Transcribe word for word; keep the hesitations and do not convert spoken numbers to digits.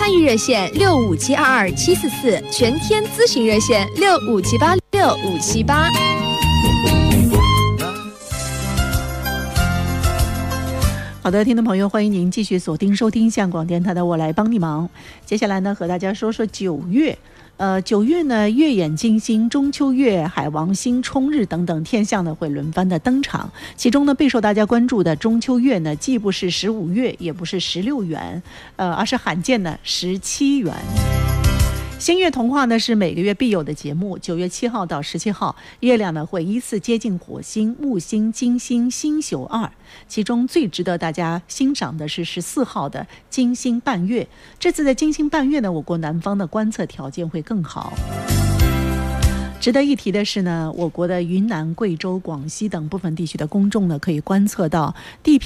参与热线六五七二二七四四，全天咨询热线六五七八六五七八。 好的，听众朋友，欢迎您继续锁定收听香港电台的《我来帮你忙》。接下来呢，和大家说说九月。呃，九月呢，月眼金星、中秋月、海王星冲日等等天象呢会轮番的登场。其中呢，备受大家关注的中秋月呢，既不是十五月，也不是十六圆，呃，而是罕见的十七圆。星月童话呢是每个月必有的节目，九月七号到十七号，月亮呢会依次接近火星、木星、金星、星宿二。其中最值得大家欣赏的是十四号的金星伴月。这次的金星伴月呢，我国南方的观测条件会更好。值得一提的是呢，我国的云南、贵州、广西等部分地区的公众呢，可以观测到地平